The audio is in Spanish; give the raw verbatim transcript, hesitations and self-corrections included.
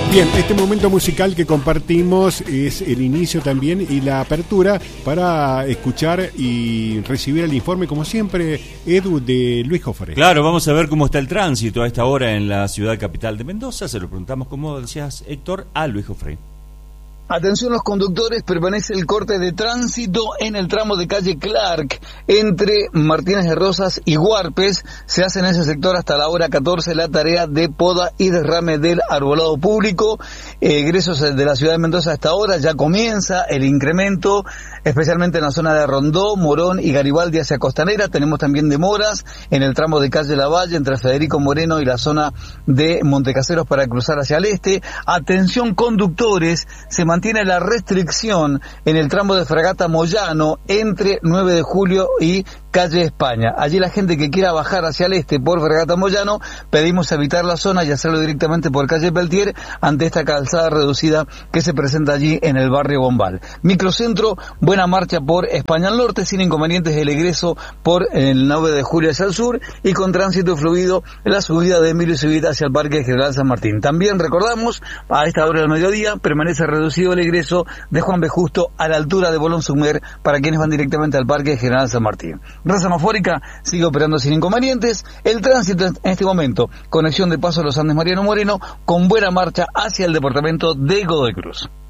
Bien, este momento musical que compartimos es el inicio también y la apertura para escuchar y recibir el informe, como siempre, Edu, de Luis Jofre. Claro, vamos a ver cómo está el tránsito a esta hora en la ciudad capital de Mendoza. Se lo preguntamos, como decías, Héctor, a Luis Jofre. Atención los conductores, permanece el corte de tránsito en el tramo de calle Clark entre Martínez de Rosas y Huarpes. Se hace en ese sector hasta la hora catorce la tarea de poda y derrame del arbolado público. Eh, egresos de la ciudad de Mendoza hasta ahora ya comienza el incremento, especialmente en la zona de Rondó, Morón y Garibaldi hacia Costanera. Tenemos también demoras en el tramo de calle Lavalle entre Federico Moreno y la zona de Montecaseros para cruzar hacia el este. Atención conductores, se mantiene la restricción en el tramo de Fragata Moyano entre nueve de julio y calle España. Allí la gente que quiera bajar hacia el este por Fragata Moyano, pedimos evitar la zona y hacerlo directamente por calle Peltier ante esta calzada reducida que se presenta allí en el barrio Bombal. Microcentro, buena marcha por España al norte, sin inconvenientes el egreso por el nueve de julio hacia el sur y con tránsito fluido en la subida de Emilio Civita hacia el Parque General San Martín. También recordamos, a esta hora del mediodía permanece reducido el egreso de Juan B. Justo a la altura de Bolón Sumer para quienes van ¡directamente al Parque General San Martín! Red Semafórica sigue operando sin inconvenientes. El tránsito en este momento, conexión de Paso a los Andes Mariano Moreno, con buena marcha hacia el departamento de Godoy Cruz.